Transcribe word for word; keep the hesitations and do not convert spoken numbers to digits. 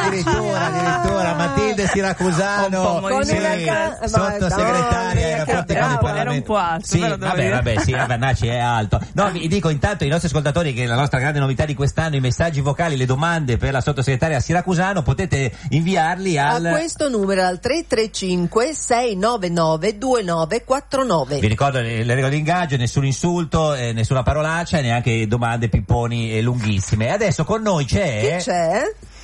addirittura, addirittura Matilde Siracusano, sì, ca- sottosegretaria ai rapporti con il Parlamento. Era un po' alto, sì, però vabbè, vabbè, sì, vabbè, Naci è alto. No, vi dico intanto ai nostri ascoltatori che la nostra grande novità di quest'anno, i messaggi vocali, le domande per la sottosegretaria Siracusano, potete inviarli al... a questo numero, al tre tre cinque sei nove nove due nove quattro nove. Vi ricordo le, le regole di ingaggio: nessun insulto, eh, nessuna parolaccia, neanche domande pipponi e lunghissime. Adesso con noi c'è... Chi c'è?